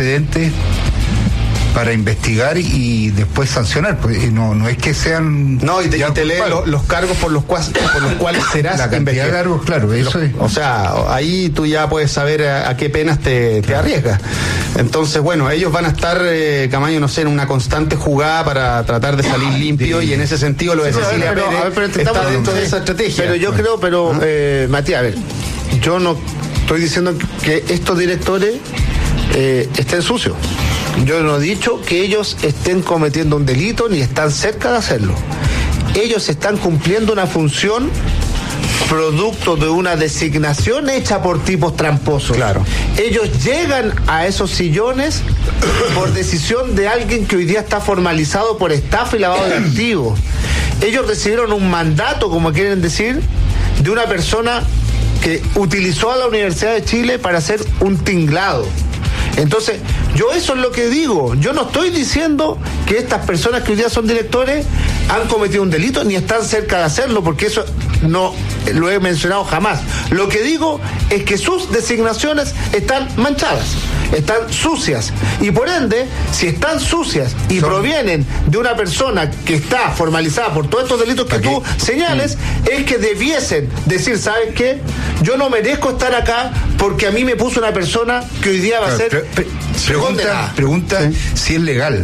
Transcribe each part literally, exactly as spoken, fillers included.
antecedentes para investigar y después sancionar, pues no no es que sean no y te, y te lee los, los cargos por los cuales por los cuales serás la cantidad de cargos, claro, eso es. O sea, ahí tú ya puedes saber a, a qué penas te, te arriesgas. Entonces, bueno, ellos van a estar, eh, Camaño, no sé, en una constante jugada para tratar de salir limpio, sí. Y en ese sentido lo de sí, Cecilia pero, Pérez a ver, pero está dentro de esa estrategia. Pero yo creo, pero, ¿Ah? eh, Matías, a ver, yo no estoy diciendo que estos directores eh, estén sucios. Yo no he dicho que ellos estén cometiendo un delito ni están cerca de hacerlo. Ellos están cumpliendo una función producto de una designación hecha por tipos tramposos. Claro. Ellos llegan a esos sillones por decisión de alguien que hoy día está formalizado por estafa y lavado de activos. Ellos recibieron un mandato, como quieren decir, de una persona que utilizó a la Universidad de Chile para hacer un tinglado. Entonces, yo eso es lo que digo. Yo no estoy diciendo que estas personas que hoy día son directores han cometido un delito ni están cerca de hacerlo, porque eso no lo he mencionado jamás. Lo que digo es que sus designaciones están manchadas, están sucias, y por ende, si están sucias y son... provienen de una persona que está formalizada por todos estos delitos que tú señales, sí. Es que debiesen decir, ¿sabes qué? Yo no merezco estar acá porque a mí me puso una persona que hoy día va claro, a ser pre- pre- pregunta, pregunta sí. Si es legal.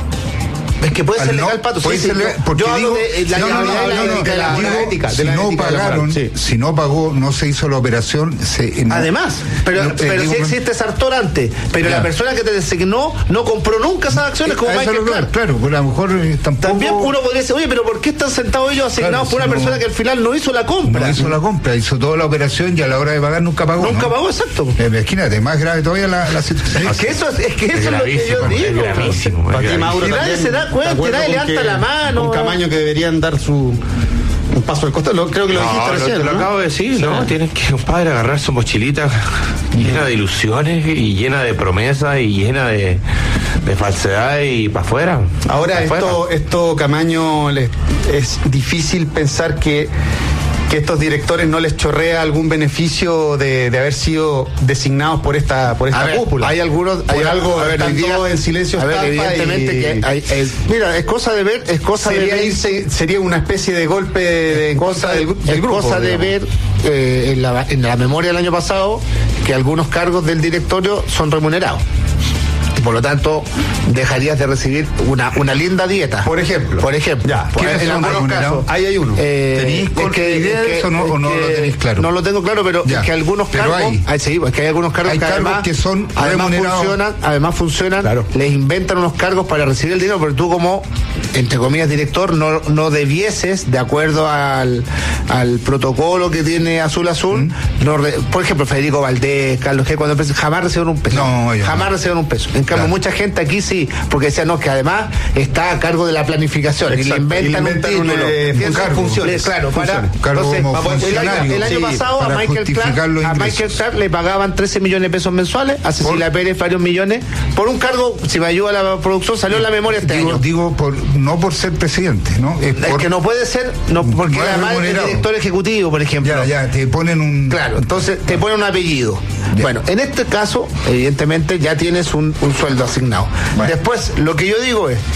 Es que puede ser no, legal, Pato. Puede sí, ser sí, legal, no, porque yo digo, de la no, no, no, de la, no, no, de la, digo, ética, si de la no ética pagaron, sí. Si no pagó, no se hizo la operación. Se, no, Además, pero, no, pero digo, si existe Sartor antes, pero ya. La persona que te designó no compró nunca esas acciones como Michael Clark. Claro, pues a lo mejor eh, tampoco. También uno podría decir, oye, pero ¿por qué están sentados ellos asignados claro, por una si persona no, que al final no hizo la compra? No hizo la compra, hizo toda la operación y a la hora de pagar nunca pagó. Nunca ¿no? pagó, exacto. Eh, imagínate, más grave todavía la, la situación. Es que eso es, es, que eso es, es lo que yo digo. Es gravísimo. Para ti, Mauro, y nadie se da cuenta, nadie levanta la mano. Un Camaño que deberían dar su un paso al costado. Lo, creo que lo no, dijiste lo, recién. Te lo ¿no? acabo de decir, sí. ¿no? Tienes que, compadre, agarrar su mochilita llena de ilusiones y llena de promesas y llena de, de falsedades y para afuera. Ahora, pa esto, afuera. esto, Camaño, les, es difícil pensar que que estos directores no les chorrea algún beneficio de, de haber sido designados por esta por esta ver, cúpula. Hay algunos, hay algo, a ver, hoy día, en silencio. A ver, evidentemente y, que hay, es, mira, es cosa de ver, es cosa sería de ver, irse, sería una especie de golpe de, en contra del, del es grupo. cosa de ver eh, en, la, en la memoria del año pasado que algunos cargos del directorio son remunerados. Por lo tanto, dejarías de recibir una, una linda dieta. Por ejemplo. Por ejemplo. Ya. En, en algunos casos. Ahí hay uno. Eh, ¿Tenéis es que, idea de eso no, o no lo tenéis claro? No lo tengo claro, pero ya. Es que algunos pero cargos. Hay, hay, sí, es que hay algunos cargos hay que cargos además, que son además remunerados. funcionan, además funcionan, claro. Les inventan unos cargos para recibir el dinero, pero tú como, entre comillas, director, no, no debieses, de acuerdo al, al protocolo que tiene Azul Azul, ¿Mm? no re, por ejemplo, Federico Valdés, Carlos G, cuando jamás recibieron un peso. No, jamás no. recibieron un peso. En cambio, claro. Mucha gente aquí sí, porque decían, no, que además está a cargo de la planificación. Exacto. Y le inventan, y le inventan un título. Un, eh, un cargo. Funciones. Claro, para, entonces, entonces el año, el año sí, pasado a Michael, Clark, a Michael Clark le pagaban trece millones de pesos mensuales, a Cecilia por, Pérez varios millones, por un cargo, si me ayuda la producción, salió en la memoria este digo, año. Digo, por, no por ser presidente, ¿no? Es, es que no puede ser, no, porque no además es el director ejecutivo, por ejemplo. Ya, ya, te ponen un... Claro, entonces te ponen un apellido. Ya. Bueno, en este caso, evidentemente, ya tienes un, un sueldo asignado. Bueno. Después, lo que yo digo es,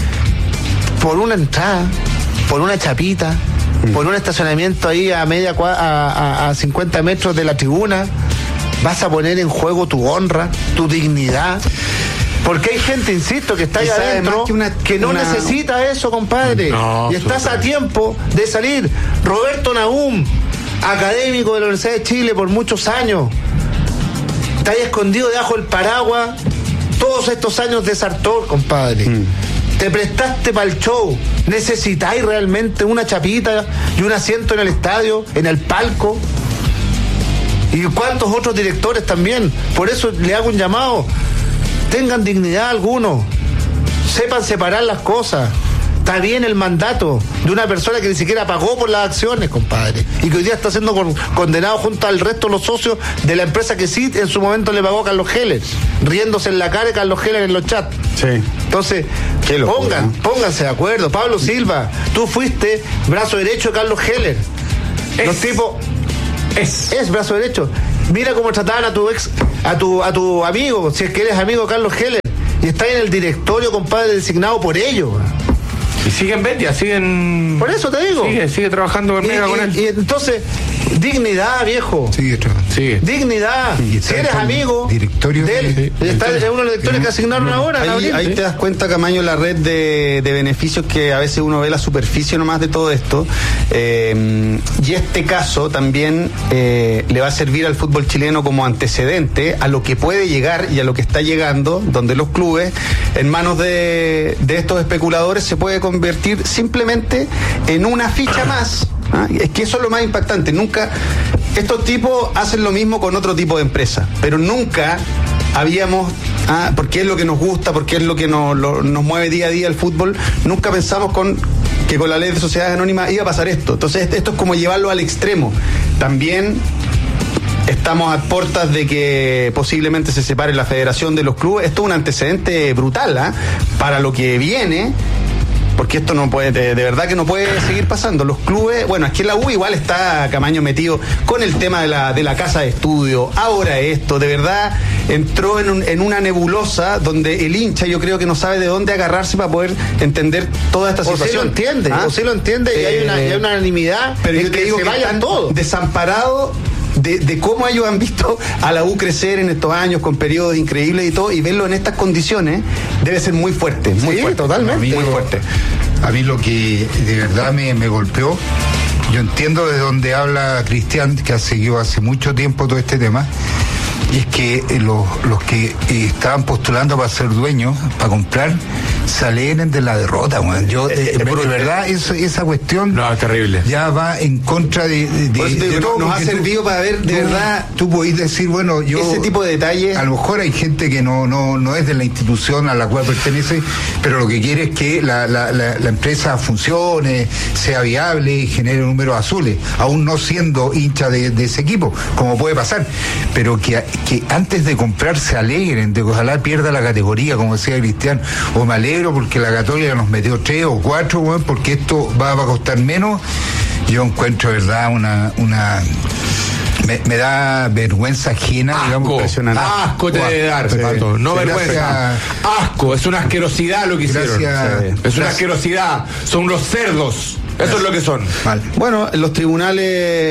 por una entrada, por una chapita, mm. por un estacionamiento ahí a media a, a, a cincuenta metros de la tribuna, vas a poner en juego tu honra, tu dignidad. Porque hay gente, insisto, que está ahí adentro que, una, que no una... necesita eso, compadre. No, y estás a tiempo de salir. Roberto Nahum, académico de la Universidad de Chile por muchos años, está ahí escondido debajo del paraguas todos estos años de Sartor, compadre. Mm. Te prestaste para el show. ¿Necesitáis realmente una chapita y un asiento en el estadio, en el palco? ¿Y cuántos otros directores también? Por eso le hago un llamado. Tengan dignidad algunos. Sepan separar las cosas. Está bien el mandato de una persona que ni siquiera pagó por las acciones, compadre, y que hoy día está siendo con, condenado junto al resto de los socios de la empresa que sí en su momento le pagó a Carlos Heller, riéndose en la cara de Carlos Heller en los chats. Sí. Entonces, locura, pongan, ¿no? pónganse de acuerdo. Pablo Silva, tú fuiste brazo derecho de Carlos Heller. Es, los tipos es, es brazo derecho. Mira cómo trataban a tu ex a tu, a tu amigo, si es que eres amigo de Carlos Heller, y estás en el directorio, compadre, designado por ellos. Y siguen Betia, siguen. Por eso te digo. Sigue, sigue trabajando en Mega con él. Y entonces, dignidad, viejo. Sigue trabajando. Sigue. Dignidad. Y Si eres amigo directorio de él, sí. está en uno de los directores que asignaron ahora. Ahí, ahí te das cuenta, Camaño, la red de, de beneficios que a veces uno ve la superficie nomás de todo esto. Eh, y este caso también eh, le va a servir al fútbol chileno como antecedente a lo que puede llegar y a lo que está llegando, donde los clubes, en manos de, de estos especuladores, se puede convertir simplemente en una ficha más. ¿Ah? Es que eso es lo más impactante. Nunca, estos tipos hacen lo mismo con otro tipo de empresa, pero nunca habíamos, ah, porque es lo que nos gusta, porque es lo que nos, lo, nos mueve día a día el fútbol, nunca pensamos con que con la ley de sociedades anónimas iba a pasar esto. Entonces esto es como llevarlo al extremo. También estamos a puertas de que posiblemente se separe la federación de los clubes. Esto es un antecedente brutal, ¿eh? Para lo que viene. Porque esto no puede, de, de verdad que no puede seguir pasando. Los clubes, bueno, aquí en la U igual está Camaño metido con el tema de la, de la casa de estudio. Ahora esto, de verdad, entró en, un, en una nebulosa donde el hincha yo creo que no sabe de dónde agarrarse para poder entender toda esta o situación. sí lo entiende, ¿Ah? o sí lo entiende y Eh, hay una, y hay una unanimidad pero en yo te que digo se que vayan están todos. desamparados de, de cómo ellos han visto a la U crecer en estos años con periodos increíbles y todo, y verlo en estas condiciones debe ser muy fuerte, muy Sí, fuerte, totalmente. muy fuerte. A mí lo que de verdad me, me golpeó, yo entiendo de dónde habla Cristian, que ha seguido hace mucho tiempo todo este tema, y es que eh, los, los que eh, estaban postulando para ser dueños, para comprar, se alegren de la derrota, man. Yo, de, de, de verdad, eso, esa cuestión No, es terrible. ya va en contra de, de, Por eso te de digo, todo, nos ha porque tú- servido para ver de tú- verdad Tú podés decir, bueno, yo... ese tipo de detalles. A lo mejor hay gente que no, no, no es de la institución a la cual pertenece, pero lo que quiere es que la, la, la, la empresa funcione, sea viable y genere números azules, aún no siendo hincha de, de ese equipo, como puede pasar. Pero que, que antes de comprar se alegren, de que ojalá pierda la categoría, como decía Cristian, o me alegro porque la Católica nos metió tres o cuatro, bueno, porque esto va, va a costar menos. Yo encuentro, verdad, una... una Me, me da vergüenza ajena, Asco, digamos, impresionante. asco te debe dar, Sí. Pato, no Sí, vergüenza. gracias. Asco, es una asquerosidad lo que hicieron. Gracias. Sí. Es una Gracias. asquerosidad, son unos cerdos. Eso es lo que son. Mal. Bueno, en los tribunales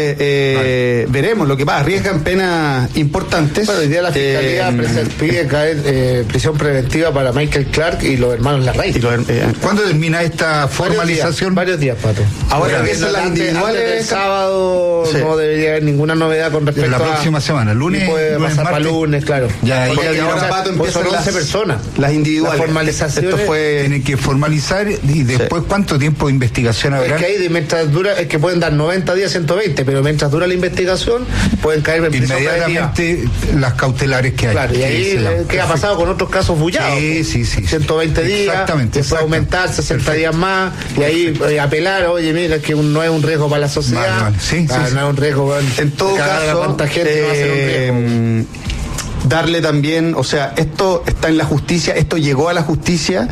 eh, veremos lo que pasa. Arriesgan penas importantes. Bueno, hoy día la Fiscalía Eh, prese- pide caer eh, prisión preventiva para Michael Clark y los hermanos Larraín. y los, eh, ¿Cuándo termina esta formalización? Varios días, varios días, Pato. Ahora Porque empiezan las antes- individuales. antes del sábado Sí. no debería haber ninguna novedad con respecto La a... próxima semana, lunes, y puede lunes, pasar para martes. lunes, claro. Ya, Porque ya, aquí ahora, ahora, Pato, pues empiezan son once las- personas. las individuales. Las formalizaciones. Esto fue. Tienen que formalizar y después cuánto tiempo de investigación habrá. Es que ahí de mientras dura, es que pueden dar noventa días, ciento veinte, pero mientras dura la investigación pueden caer en prisión preventiva. Inmediatamente las cautelares que hay. Claro, y que ahí se dan. eh, ¿qué ha pasado con otros casos bullados? Sí, sí, sí. ciento veinte días, Exactamente, después exacto. aumentar sesenta Perfecto. días más, y ahí eh, apelar, oye, mira, que un- no es un riesgo para la sociedad, Vale, vale. Sí, ah, sí, no sí. es un riesgo, bueno, En todo cagar a caso, cuánta gente va a ser un riesgo. eh, darle también, o sea, esto está en la justicia, esto llegó a la justicia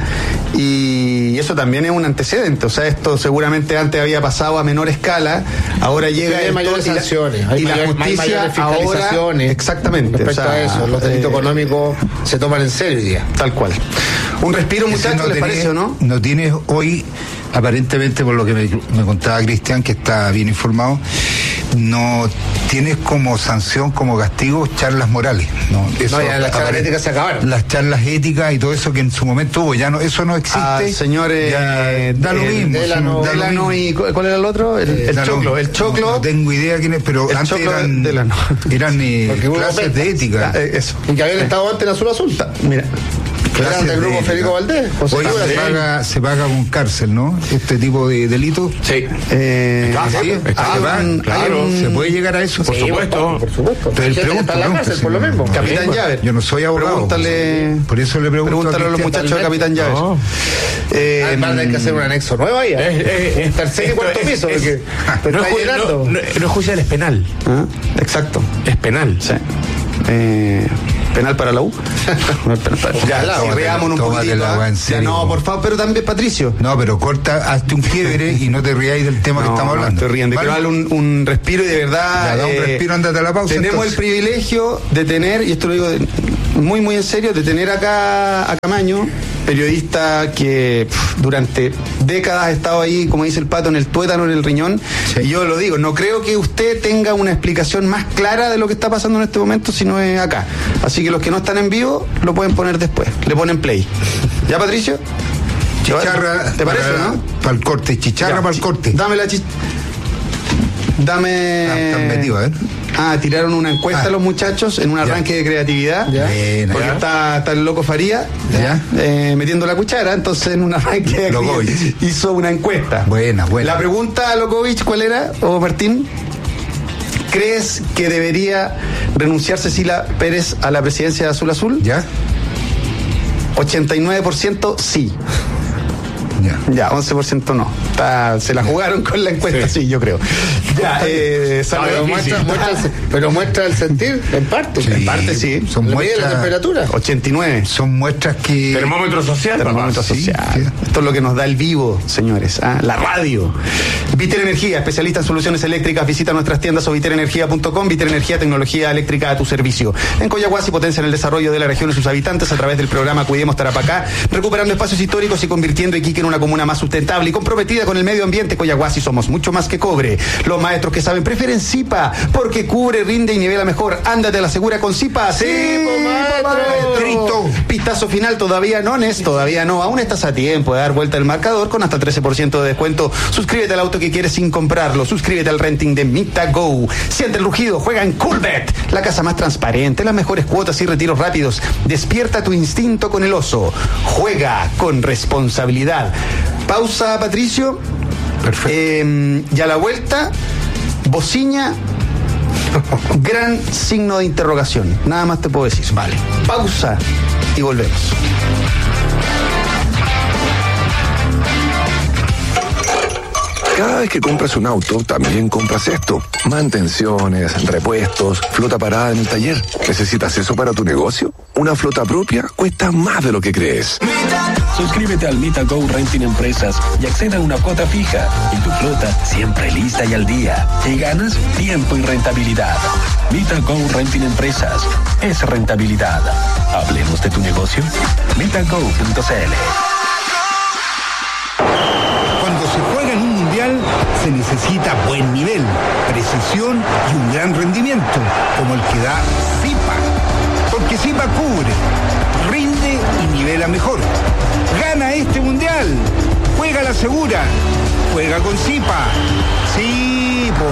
y eso también es un antecedente, o sea, esto seguramente antes había pasado a menor escala, ahora llega hay esto mayores y la- sanciones, hay y la mayor- hay justicia mayores ahora, fiscalizaciones exactamente, respecto o sea, a eso, los delitos eh, económicos se toman en serio hoy día. tal cual. Un respiro, Ese muchachos, ¿les tenés- parece o no? No tienes hoy, aparentemente por lo que me, me contaba Cristian, que está bien informado, no tienes como sanción, como castigo, charlas morales. No, eso, No, ya las charlas apare- éticas se acabaron. Las charlas éticas y todo eso que en su momento hubo, ya no, eso no existe. Ah, señores, Ya, da lo eh, mismo. Delano- sí, da lo Delano mismo. y ¿cuál era el otro? El, el Da lo- choclo, el choclo. No, no tengo idea quién es, pero El antes choclo eran, de Delano. eran eh, Porque hubo clases de ventas. ética. Ah, eh, eso. Y que habían estado antes en Azul Azul. Mira, Eran Clases del de grupo ética. Federico Valdés. José Hoy Segura, se sí. paga, se paga con cárcel, ¿no? Este tipo de delitos. Sí. eh, Ah, Sí, está se, hay va, un- claro, hay un- se puede llegar a eso. Por Sí, supuesto. Por supuesto. Pero Hay gente que pregunto, está en la pregunto, cárcel por lo sí. mismo. Capitán Sí, Llaver. Yo no soy abogado. Pregúntale, Por eso le pregunto. pregúntale a los Cristian. muchachos de Capitán Llaves. No. Eh, Además hay que hacer un anexo nuevo ahí. Es, es- es- Tercer y cuarto es- piso, es- porque te no, está es, ju- llenando. no, no- no es judicial, es penal. ¿ah? Exacto. Es penal. Sí. Eh, Penal para la U. Ya, Tómate- si reámonos un tómate poquitito. la ¿ah? weá en Ya, serio. no, por favor, pero también, Patricio. No, pero corta, hazte un quiebre y no te riáis del tema que No, estamos no, hablando. estoy riendo. ¿Vale? Quiero darle un, un respiro y de verdad. Ya, da un respiro, ándate a la pausa, Tenemos entonces. el privilegio de tener, y esto lo digo de- muy, muy en serio, de tener acá a Camaño, periodista que pf, durante décadas ha estado ahí, como dice el Pato, en el tuétano, en el riñón. Sí. Y yo lo digo, no creo que usted tenga una explicación más clara de lo que está pasando en este momento si no es acá. Así que los que no están en vivo lo pueden poner después. Le ponen play. ¿Ya, Patricio? Chicharra, ¿Te parece, para, no? Para el corte, chicharra Ya, para el chi- corte. Dame la chis... Dame... Ah, están metidos, a ver. Ah, tiraron una encuesta Ah. los muchachos en un Ya. arranque de creatividad. Ya. Buena, Porque ya. está, está el loco Faría Ya. eh, metiendo la cuchara, entonces en un arranque de Lokovic. creatividad hizo una encuesta. Buena, buena. La pregunta a Lokovic, ¿cuál era? ¿O Martín? ¿Crees que debería renunciar Cecilia Pérez a la presidencia de Azul Azul? ¿Ya? ochenta y nueve por ciento sí. Ya. Ya, once por ciento no. Está- se la jugaron con la encuesta, sí, yo creo. Ya, eh, Pero Samuel, muestra, muestra el- pero muestra el sentir, en parte. Sí, en parte sí. Son ¿Le mide la muestras, temperatura? ochenta y nueve. son muestras que. Termómetro social, papá. Termómetro sí, social. sí. Esto es lo que nos da el vivo, señores. ¿ah? La radio. Viter Energía, especialista en soluciones eléctricas. Visita nuestras tiendas o viter energía punto com. Viter Energía, tecnología eléctrica a tu servicio. En Coyahuasi potencian el desarrollo de la región y sus habitantes a través del programa Cuidemos Tarapacá, recuperando espacios históricos y convirtiendo Iquique en una comuna más sustentable y comprometida con el medio ambiente. Coyahuasi somos mucho más que cobre. Los maestros que saben prefieren Zipa, porque cubre, rinde y nivela mejor. Ándate a la segura con Zipa. Sí, maestro. Pistazo final, todavía no, Nes, todavía no. Aún estás a tiempo de dar vuelta al marcador con hasta trece por ciento de descuento. Suscríbete al auto que quieres sin comprarlo. Suscríbete al renting de MitaGo. Siente el rugido, juega en Coolbet, la casa más transparente, las mejores cuotas y retiros rápidos. Despierta tu instinto con el oso. Juega con responsabilidad. Pausa, Patricio. Perfecto. Eh, y a la vuelta, bociña, gran signo de interrogación. Nada más te puedo decir. Vale. Pausa y volvemos. Cada vez que compras un auto, también compras esto. Mantenciones, repuestos, flota parada en el taller. ¿Necesitas eso para tu negocio? Una flota propia cuesta más de lo que crees. Suscríbete al MitaGo Renting Empresas y acceda a una cuota fija. Y tu flota siempre lista y al día. Y ganas tiempo y rentabilidad. MitaGo Renting Empresas es rentabilidad. Hablemos de tu negocio. mitago punto c l. Cuando se juega en un mundial se necesita buen nivel, precisión y un gran rendimiento, como el que da Zipa. Porque Zipa cubre, rinde y nivela mejor. Gana este mundial. Juega la segura. Juega con Zipa. Sí, po.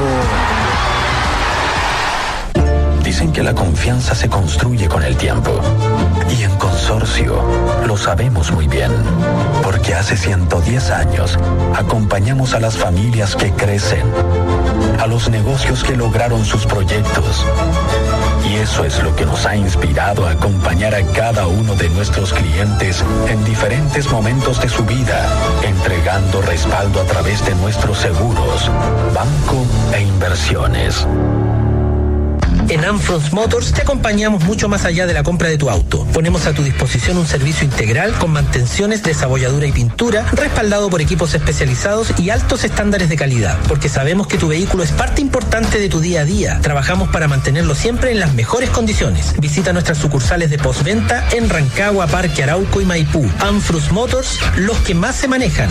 Dicen que la confianza se construye con el tiempo. Y en Consorcio lo sabemos muy bien. Porque hace ciento diez años acompañamos a las familias que crecen, a los negocios que lograron sus proyectos. Y eso es lo que nos ha inspirado a acompañar a cada uno de nuestros clientes en diferentes momentos de su vida, entregando respaldo a través de nuestros seguros, banco e inversiones. En Amfrons Motors te acompañamos mucho más allá de la compra de tu auto. Ponemos a tu disposición un servicio integral con mantenciones, desabolladura y pintura, respaldado por equipos especializados y altos estándares de calidad, porque sabemos que tu vehículo es parte importante de tu día a día. Trabajamos para mantenerlo siempre en las mejores condiciones. Visita nuestras sucursales de postventa en Rancagua, Parque Arauco y Maipú. Amfrons Motors, los que más se manejan.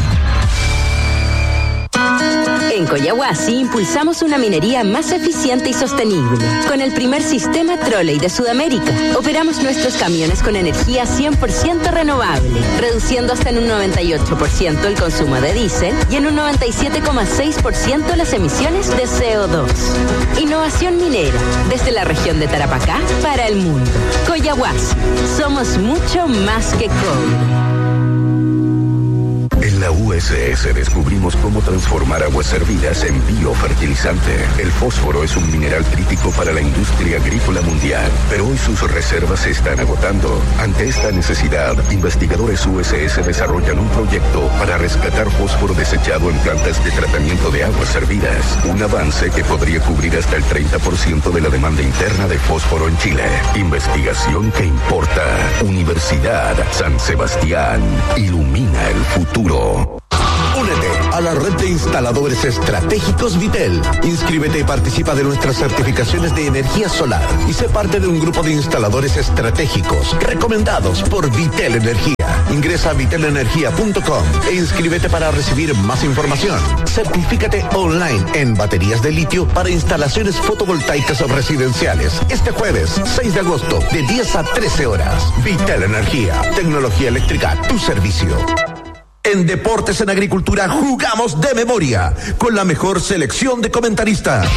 En Coyahuasi impulsamos una minería más eficiente y sostenible. Con el primer sistema trolley de Sudamérica, operamos nuestros camiones con energía cien por ciento renovable, reduciendo hasta en un noventa y ocho por ciento el consumo de diésel y en un noventa y siete coma seis por ciento las emisiones de C O dos. Innovación minera, desde la región de Tarapacá para el mundo. Coyahuasi, somos mucho más que cobre. En la U S S descubrimos cómo transformar aguas servidas en biofertilizante. El fósforo es un mineral crítico para la industria agrícola mundial, pero hoy sus reservas se están agotando. Ante esta necesidad, investigadores U S S desarrollan un proyecto para rescatar fósforo desechado en plantas de tratamiento de aguas servidas. Un avance que podría cubrir hasta el treinta por ciento de la demanda interna de fósforo en Chile. Investigación que importa. Universidad San Sebastián. Ilumina el futuro. Únete a la red de instaladores estratégicos Vitel. Inscríbete y participa de nuestras certificaciones de energía solar y sé parte de un grupo de instaladores estratégicos recomendados por Vitel Energía. Ingresa a vitel energía punto com e inscríbete para recibir más información. Certifícate online en baterías de litio para instalaciones fotovoltaicas o residenciales. Este jueves, seis de agosto, de diez a trece horas. Vitel Energía, tecnología eléctrica a tu servicio. En Deportes en Agricultura jugamos de memoria con la mejor selección de comentaristas.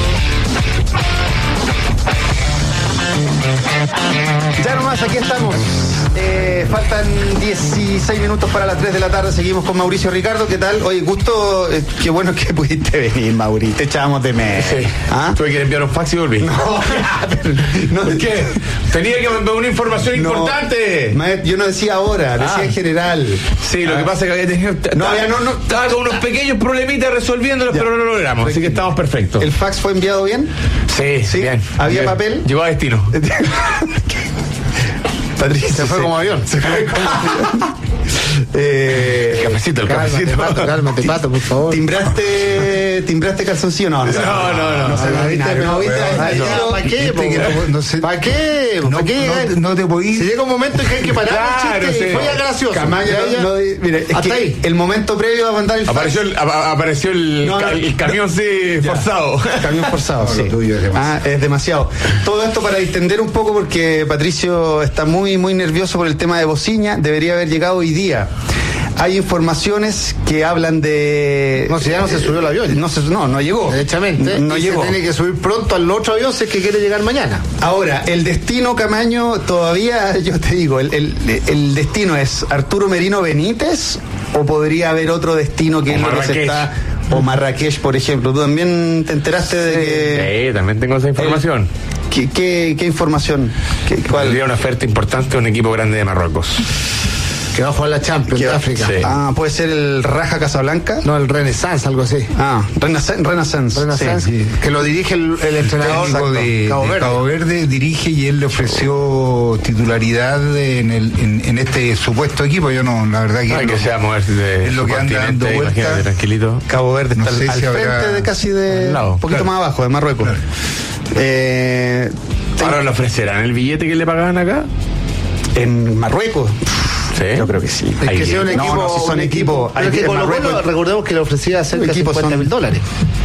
Ya nomás, aquí estamos. Eh, faltan dieciséis minutos para las tres de la tarde. Seguimos con Mauricio Ricardo. ¿Qué tal? Oye, gusto. Eh, qué bueno que pudiste venir, Mauricio. Te echábamos de menos. Sí. ¿Ah? Tuve que enviar un fax y volví. No, ya, pero, no, ¿Por qué? Tenía que mandar una información no, importante. Yo no decía ahora, decía ah. en general. Sí, lo ah. que pasa es que había tenido. No, había, no, no. Estaba con unos pequeños problemitas resolviéndolos, ya. pero no lo logramos. Así que estamos perfectos. ¿El fax fue enviado bien? Sí, sí. Bien. ¿Había bien. papel? Llegó a destino. Patricia se fue sí. como avión. Se fue como avión. Eh, el cafecito, el cálmate, cafecito. Pato, cálmate, Pato, por favor. ¿Timbraste, timbraste calzoncillo? No, no, no, no, no. No, ¿Para qué? ¿Para qué? ¿Para qué? No te podís. Si llega un momento en que hay que parar claro, el chiste, sí. fue ya gracioso. Camaño, no, no, mire, es hasta que ahí. El momento previo a mandar el fax. Apareció el, a, apareció el, no, no, el camión sí forzado. Camión forzado, no, sí. Lo tuyo es demasiado. Ah, es demasiado. Todo esto para distender un poco porque Patricio está muy, muy nervioso por el tema de Bociña. Debería haber llegado hoy día. Hay informaciones que hablan de... No, si ya no se subió el avión. No, se, no, no llegó. Derechamente. No, no y llegó. Se tiene que subir pronto al otro avión si es que quiere llegar mañana. Ahora, el destino, Camaño, todavía, yo te digo, el, el, el destino es Arturo Merino Benítez o podría haber otro destino que es lo que se está... O Marrakech, por ejemplo. ¿Tú también te enteraste de que...? Sí, también tengo esa información. El, ¿qué, qué, ¿Qué información? ¿Qué, cuál? Tendría una oferta importante de un equipo grande de Marruecos. Que va a jugar la Champions de África. Sí. Ah, puede ser el Raja Casablanca. No, el Renaissance, algo así. Ah, Renaissance. Renaissance, Renaissance sí. Que lo dirige el, el entrenador técnico de Cabo, de Cabo Verde, dirige y él le ofreció titularidad en, el, en, en este supuesto equipo. Yo no, la verdad que. No hay no, que sea moverse de es lo que anda dando vueltas. Tranquilito. Cabo Verde no está sé al, si al habrá... frente de casi de. Lado, un poquito claro. más abajo, de Marruecos. Claro. Eh, ¿Ahora le ofrecerán el billete que le pagaban acá? En Marruecos. ¿Sí? Yo creo que sí. Es que sea un equipo. No, no, si son equipos. Pero que Colo Colo, recordemos que le ofrecía cerca de cincuenta mil dólares.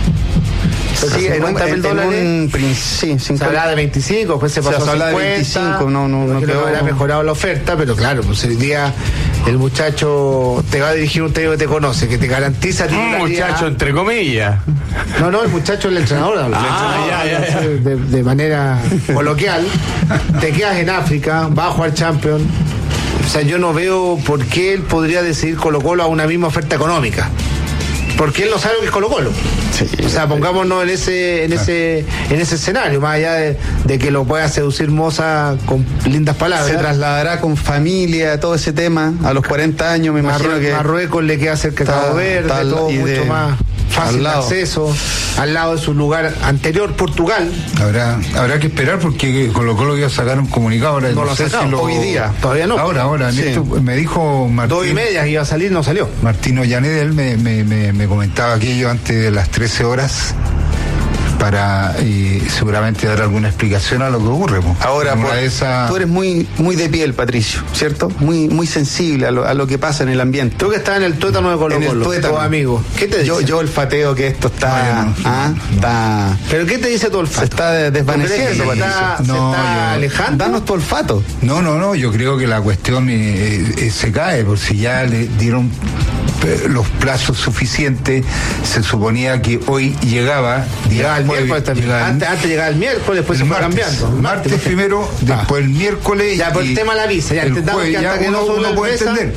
Sí, en un, en, dólares. En un, sí, se hablaba de veinticinco, después se pasó o sea, se habla de veinticinco, no, no, no quedó. Habrá mejorado la oferta, pero claro, pues hoy día el muchacho te va a dirigir un técnico que te conoce, que te garantiza un muchacho entre comillas. No, no, el muchacho es el entrenador, el ah, entrenador ya, ya, ya. De, de manera coloquial. Te quedas en África, vas a jugar Champions. O sea, yo no veo por qué él podría decidir Colo Colo a una misma oferta económica. Porque él no sabe lo que es Colo Colo. Sí, o sea, pongámonos en ese, en ese, en ese escenario, más allá de, de que lo pueda seducir Moza con lindas palabras. Se trasladará con familia, todo ese tema, a los cuarenta años, me imagino Marrue- que. Marruecos le queda cerca de Cabo Verde, tal, todo mucho de, más fácil de acceso, al lado de su lugar anterior, Portugal. Habrá, habrá que esperar porque Colo Colo iba a sacar un comunicado ahora. No, No, lo ha sé sacado, si lo... hoy día, todavía no. Ahora, ahora, en Sí. esto, me dijo Martín. Dos y media iba a salir, no salió. Martino Llanet, él me, me, me, me comentaba aquello antes de las trece horas para eh, seguramente dar alguna explicación a lo que ocurre. Po. Ahora, Una por, de esa... tú eres muy muy de piel, Patricio, ¿cierto? Muy muy sensible a lo, a lo que pasa en el ambiente. Tú que estás en el tuétano de Colo En el Colo, tuétano. tu amigo. ¿Qué te dice? Yo, yo olfateo que esto está, No, yo no, ah, no. está, ¿Pero qué te dice tu olfato? se está desvaneciendo, ¿Se está, Patricio. se No, está yo- alejando? Danos tu olfato. No, no, no, yo creo que la cuestión eh, eh, se cae, por si ya le dieron eh, los plazos suficientes, se suponía que hoy llegaba, Llegaba el jueves, miércoles también. llegaba el- Antes, antes llegaba el miércoles, después el se fue martes, cambiando. el martes primero, después el miércoles. Ya, por el y tema de la visa, ya el entendamos jueves, que hasta ya que uno, no sobre uno la puede mesa- entender.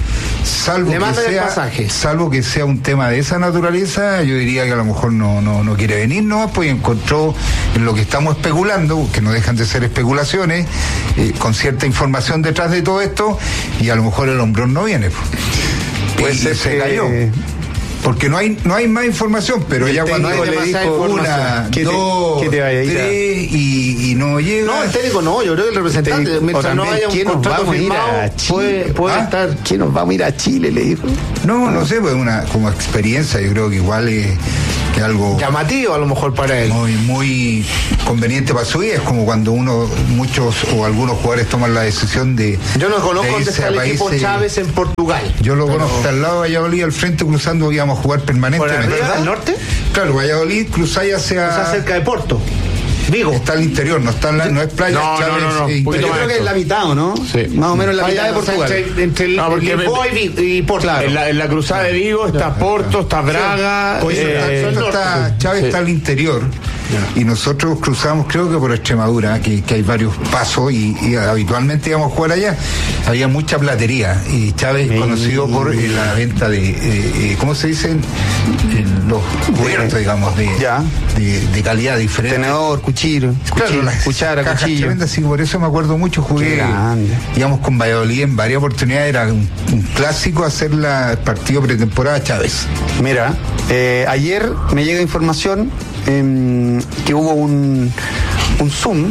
salvo Le que mandan el sea, pasaje. salvo que sea un tema de esa naturaleza, yo diría que a lo mejor no, no, no quiere venir, no, pues encontró en lo que estamos especulando, que no dejan de ser especulaciones, eh, con cierta información detrás de todo esto, y a lo mejor el hombrón no viene. Pues y, se que... cayó. Porque no hay no hay más información, pero ya cuando le dijo una, ¿Qué dos, te, te vaya tres y, y no llega. No, el técnico no, yo creo que el representante, mientras no haya un contrato firmado, puede, puede ¿Ah? estar. ¿Quién nos vamos a ir a Chile? Le dijo. No, no sé, pues una como experiencia, yo creo que igual es que algo llamativo a lo mejor para él. Muy, muy conveniente para su vida. Es como cuando uno, muchos o algunos jugadores toman la decisión de. Yo no conozco dónde está el equipo Chávez en Portugal. Yo lo pero... conozco al lado de Valladolid, al frente, cruzando, íbamos a jugar permanentemente. ¿Por arriba, al norte? Claro, Valladolid cruzáis hacia. O sea, cerca de Porto. Vigo. Está al interior, no está en la, no es playa. No, Chávez, no, no, no. Eh, Yo creo que es la mitad, ¿o no? Sí. Más o menos la mitad Vaya, de Portugal. Entre, entre el, no, porque Lisboa y, y Porto. Claro. En, la, en la cruzada de Vigo está Porto, está Braga. Sí. Eh, está, está, Chávez sí. está al interior. Yeah. Y nosotros cruzamos, creo que por Extremadura, que, que hay varios pasos y, y habitualmente íbamos a jugar allá. Había mucha platería y Chávez es conocido por eh, la venta de, eh, eh, ¿cómo se dice? En los cubiertos, digamos, de, ya. de, de calidad diferente. Tenedor, cuchillo, claro, cuchillo las cuchara, cuchillo. Tremendas, sí, por eso me acuerdo mucho, jugué, íbamos con Valladolid en varias oportunidades, era un, un clásico hacer la, el partido pretemporada Chávez. Mira, eh, ayer me llega información eh, que hubo un, un Zoom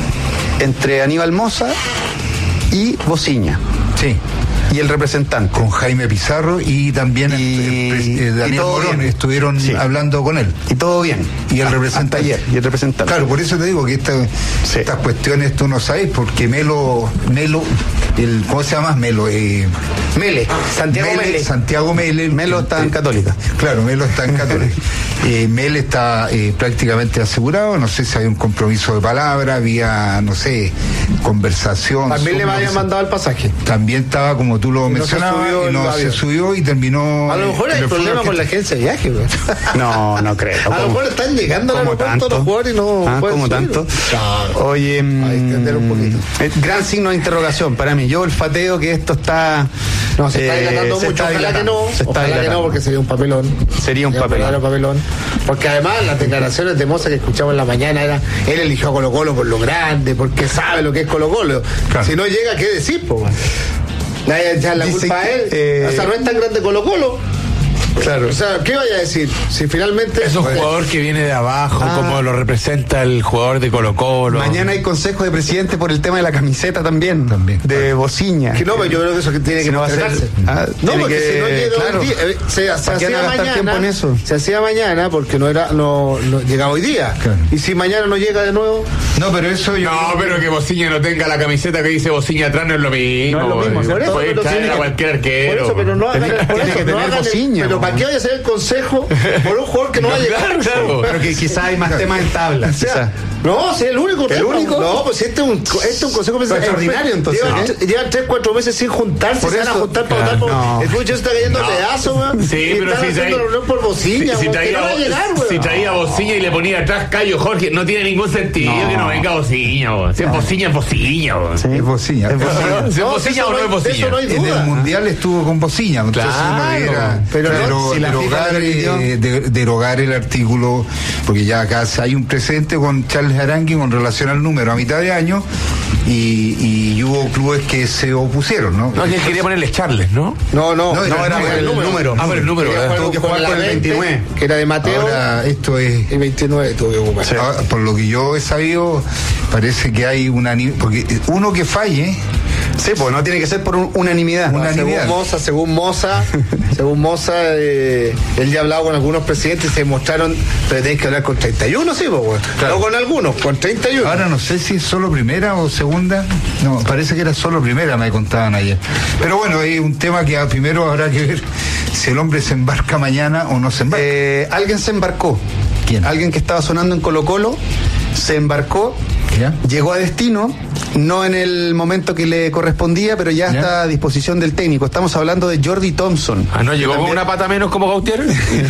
entre Aníbal Mosa y Bociña. Sí. Y el representante. Con Jaime Pizarro y también y, el, el, el Daniel Morón estuvieron sí. hablando con él. Y todo bien. Y el representante. Ayer, y el representante. Claro, por eso te digo que esta, sí. estas cuestiones tú no sabes, porque Melo, Melo, el, ¿cómo se llama? Melo, eh, Mele, Santiago Mele. Mele. Santiago Mele. Melo está en Católica. Claro, Melo está en Católica. eh, Mele está eh, prácticamente asegurado, no sé si hay un compromiso de palabra, había, no sé, conversación. También le habían mandado el pasaje. También estaba, como tú lo mencionabas, y no se subió y terminó. A lo mejor hay problema con la agencia de viaje, güey. No, no creo. A lo mejor están llegando al aeropuerto los jugadores y no. Ah, ¿cómo tanto? Claro. Oye, mmm, gran signo de interrogación para mí. Yo olfateo que esto está. No, se está dilatando eh, mucho. Ojalá que no. Se está ojalá que no, porque sería un papelón. Sería un sería papelón. Un papelón. Porque además las declaraciones de Mosa que escuchamos en la mañana era él eligió a Colo Colo por lo grande, porque sabe lo que es Colo Colo. Claro. Si no llega, ¿qué decir, po? Nadie echar la Dice culpa a él. Eh, o sea, no es tan grande Colo Colo. Claro. O sea, ¿qué vaya a decir? Si finalmente. Es un pues, jugador que viene de abajo, ah, como lo representa el jugador de Colo Colo. Mañana hay consejo de presidente por el tema de la camiseta también. También. De claro. Bociña. Que no, pero yo creo que eso que tiene si que no va a ser. Ah, no, porque que, si no llega claro. día, eh, se, se hacía mañana. En eso? Se hacía mañana porque no era, no, no llegaba hoy día. Claro. Y si mañana no llega de nuevo. No, pero eso yo. No, pero que, que Bociña no tenga la camiseta que dice Bociña atrás no es lo mismo. No es lo mismo. Puede traer a cualquier arquero. Por eso, pero no hagan Bociña. Pero ¿para qué vaya a ser el consejo por un jugador que no, no va a llegar? Claro, claro. Pero que quizás hay más temas en tabla. O sea, no, si es el único. ¿El único? No, pues este es un, este es un consejo extraordinario, entonces. Llevan, ¿eh? llevan tres, cuatro meses sin juntarse, por se van a juntar para votar por. No. El fútbol está cayendo no. pedazo, weón. Sí, pero si traía. por Bociña, si, si traía, no va a llegar, si traía Bociña y le ponía atrás Cayo Jorge, no tiene ningún sentido no. que no venga Bociña, weón. Si es Bociña, es Bociña, weón. Sí. Es Bociña. ¿Es Bociña o no es Bociña? Eso no hay duda. En el Mundial estuvo con Bociña, entonces uno era. Pero derogar el artículo, porque ya acá hay un precedente con Charles Arangui con relación al número a mitad de año y, y hubo clubes que se opusieron, ¿no? No, que quería ponerle Charles, ¿no? No, no, no, no era el, el número. número. Ah, pero el número, tuvo que jugar con el veintinueve, que era de Mateo. Ahora esto es el veintinueve tuvo que ocupar. Sí. Ahora, por lo que yo he sabido, parece que hay una porque uno que falle. Sí, pues no tiene que ser por un, unanimidad. No, unanimidad. Según Moza, según Moza, según Moza, eh, él ya ha hablado con algunos presidentes y se mostraron, pero tenés que hablar con treinta y uno, sí, pues, claro. No con algunos, con treinta y uno. Ahora no sé si es solo primera o segunda, no, parece que era solo primera, me contaban ayer. Pero bueno, hay un tema que primero habrá que ver si el hombre se embarca mañana o no se embarca. Eh, alguien se embarcó. ¿Quién? Alguien que estaba sonando en Colo Colo se embarcó, ¿ya? Llegó a destino no en el momento que le correspondía, pero ya, ya está a disposición del técnico. Estamos hablando de Jordi Thompson. Ah, ¿no llegó también... con una pata menos como Gautier?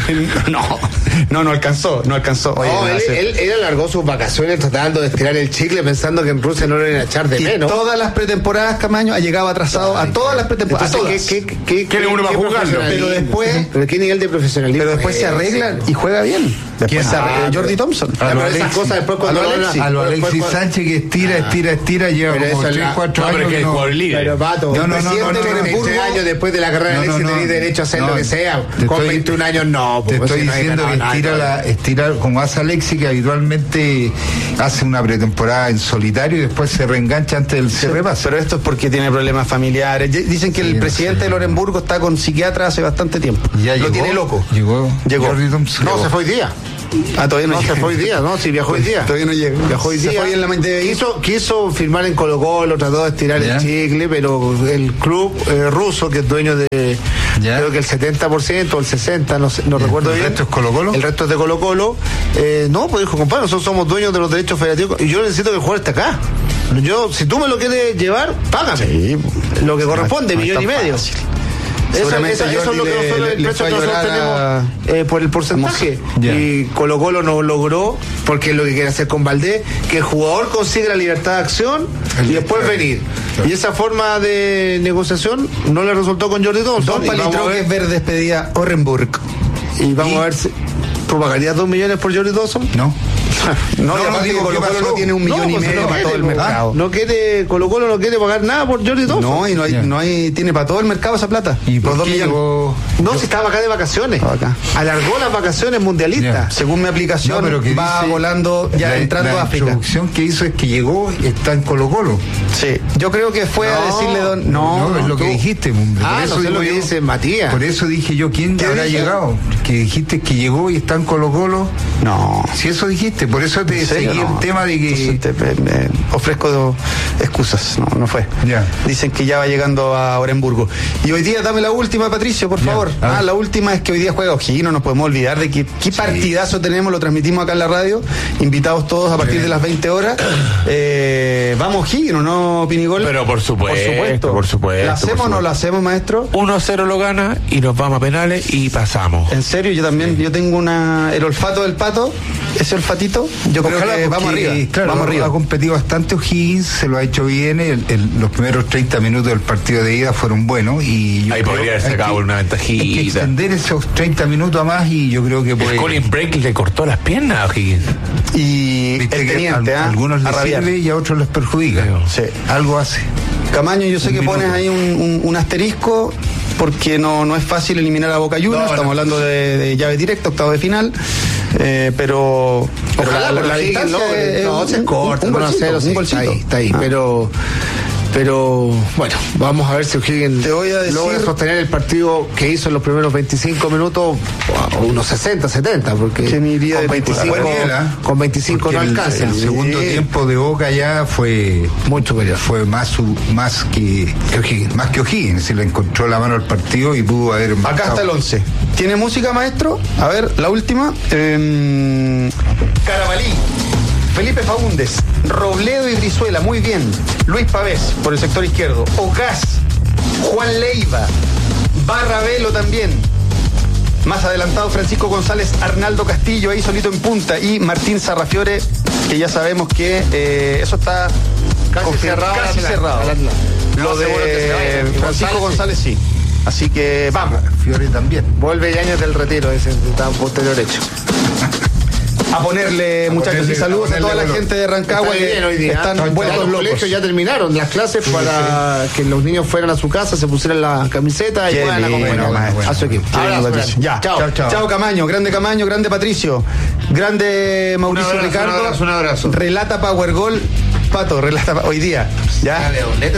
no, no, no alcanzó, no alcanzó. Oye, no, él, él, él alargó sus vacaciones tratando de estirar el chicle pensando que en Rusia no lo iban a echar de y menos. Todas las pretemporadas, Camaño, ha llegado atrasado Ay, a todas las pretemporadas. Entonces, ¿qué, qué, qué, ¿Qué, qué uno va a jugarlo? Pero después... ¿Pero qué nivel de profesionalismo? Pero después se arregla y juega bien. Después se arregla ah, Jordi Thompson. A lo Alexis, cosas después cuando a lo Alexis, a lo Alexis Sánchez que estira, estira, estira, lleva pero como tres, cuatro años. No, pero que no, el líder. Pero Pato, no, no, no, no, no, treinta años después de la carrera de no, Alexis no, no, tenés derecho a hacer no, lo que sea. Con estoy, veintiún años no. Te estoy no diciendo que estira, la, estira como hace Alexis, que habitualmente hace una pretemporada en solitario y después se reengancha antes del cierre pase. Pero esto es porque tiene problemas familiares. Dicen que sí, el presidente de Lorenburgo está con psiquiatra hace bastante tiempo. Ya lo llegó, tiene loco. Llegó. Llegó. No, se fue hoy día. Ah, todavía no, no llega. se fue hoy día, ¿no? Sí, viajó hoy día. Todavía no llega. Viajó hoy se día. Fue en la mente quiso, quiso firmar en Colo Colo, trató de estirar ¿Ya? el chicle, pero el club eh, ruso, que es dueño de, ¿Ya? creo que el setenta por ciento o el sesenta por ciento, no, sé, no recuerdo bien. ¿El resto es Colo Colo? El resto es de Colo Colo. Eh, no, pues dijo, compadre, nosotros somos dueños de los derechos federativos y yo necesito que el jugador esté acá. Yo, si tú me lo quieres llevar, págame. Sí, lo que corresponde, no, millón no y medio. Fácil. Eso, esa, eso es lo que nosotros, el precio que nosotros tenemos eh, por el porcentaje. Yeah. Y Colo Colo no logró, porque es lo que quiere hacer con Valdés, que el jugador consiga la libertad de acción el y después claro, venir. Claro. Y esa forma de negociación no le resultó con Jordi Thompson. Dos palitroques verdes pedía Orenburg. Y vamos ¿Y? a ver si... ¿Tú pagarías dos millones por Jordi Thompson? No. No, no, no digo, Colo Colo no tiene un millón no, y pues medio no para todo el mercado. No quiere, Colo Colo no quiere pagar nada por Jordi Thompson. No, y no hay, yeah. no hay, tiene para todo el mercado esa plata. ¿Y por dos millones? Llegó... No, si estaba acá de vacaciones. Acá. Alargó las vacaciones mundialistas. Yeah. Según mi aplicación, no, pero que va dice, volando ya la, entrando la a África. La introducción que hizo es que llegó y está en Colo Colo. Sí, yo creo que fue no, a decirle don... No, no, es lo tú. que dijiste, hombre. Ah, por eso no sé lo que dice Matías. Por eso dije yo, ¿quién habrá dije? llegado? Que dijiste que llegó y está en Colo Colo. No. Si eso dijiste, por eso te seguí no. el tema de que... Te, me, me ofrezco excusas, no, no fue. Yeah. Dicen que ya va llegando a Orenburgo. Y hoy día, dame la última, Patricio, por yeah. favor. Ah, la última es que hoy día juega O'Higgins, no nos podemos olvidar de que qué sí. partidazo tenemos, lo transmitimos acá en la radio, invitados todos a partir sí. de las veinte horas. Eh, vamos O'Higgins, ¿no, Pinigol? Pero por supuesto, por supuesto. Por supuesto ¿La hacemos o no la hacemos, maestro? uno a cero lo gana y nos vamos a penales y pasamos. En serio, yo también, sí. yo tengo una el olfato del pato, ese olfatito, yo Ojalá, creo que vamos arriba. Claro, vamos arriba. Ha competido bastante O'Higgins, se lo ha hecho bien, el, el, los primeros treinta minutos del partido de ida fueron buenos y yo ahí podría haber sacado una ventajita. Hay que extender esos treinta minutos a más y yo creo que puede... El Colin Break le cortó las piernas a O'Higgins. Y el teniente, a, ¿eh? algunos les sirve y a otros les perjudica. Sí. Algo hace. Camaño, yo sé un que minuto. Pones ahí un, un, un asterisco porque no, no es fácil eliminar a Boca Juniors, no, estamos no. hablando de, de llave directa, octavo de final, eh, pero ojalá la, la, la distancia no, es, no, se corta, un, un golcito, cero, sí, un golcito. Está ahí, está ahí ah. pero pero bueno, vamos a ver si O'Higgins te voy a decir, logra sostener el partido que hizo en los primeros veinticinco minutos, o unos sesenta, setenta, porque con veinticinco, con veinticinco no alcanza. El, el segundo sí. tiempo de Boca ya fue mucho superior. Fue más más que, que O'Higgins, más que O'Higgins, se le encontró la mano al partido y pudo haber marcado. Acá está el once. ¿Tiene música, maestro? A ver, la última. Eh, Carabalí. Felipe Faúndez, Robledo y Brizuela, muy bien. Luis Pavés, por el sector izquierdo. Ocas, Juan Leiva, Barravelo también. Más adelantado, Francisco González, Arnaldo Castillo, ahí solito en punta. Y Martín Sarrafiore, que ya sabemos que eh, eso está casi cerrado. Casi cerrado. Lo de Francisco González, sí. Así que vamos. Fiore también. Vuelve Yañez del retiro, ese está posterior hecho. A ponerle, a muchachos, ponerle, y saludos a, a toda la gente de Rancagua que hoy día, están no, vueltos los locos. Colegios ya terminaron las clases sí, para sí. que los niños fueran a su casa, se pusieran la camiseta y fueran a comer bueno, bueno, a su equipo. Ya, chao, chao, chao. Chao Camaño, grande Camaño, grande Patricio, grande Mauricio un abrazo, Ricardo. Un abrazo, un abrazo. Relata Power Gol, Pato, relata hoy día. Ya.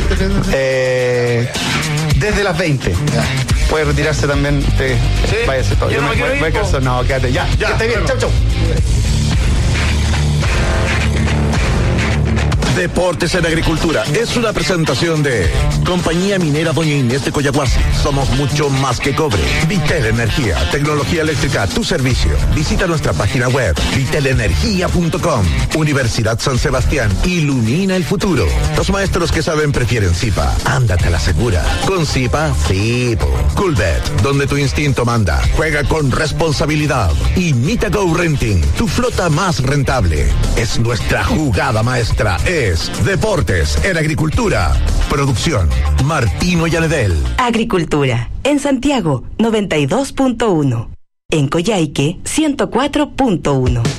Eh, desde las veinte. Ya. Puede retirarse también. Te, ¿sí? Váyase todo. Yo, Yo no me, me, me, me caso, no, quédate. Ya, ya. Que esté bien. Chau, chau. Deportes en Agricultura es una presentación de Compañía Minera Doña Inés de Coyahuasi. Somos mucho más que cobre. Vitel Energía, tecnología eléctrica a tu servicio. Visita nuestra página web vitel energía punto com. Universidad San Sebastián, ilumina el futuro. Los maestros que saben prefieren Zipa. Ándate a la segura. Con Zipa, sí. Coolbet, donde tu instinto manda. Juega con responsabilidad. Y Mitago Renting, tu flota más rentable. Es nuestra jugada maestra. Es Deportes en Agricultura. Producción, Martino Yanedel. Agricultura. En Santiago, noventa y dos punto uno. En Coyhaique, ciento cuatro punto uno.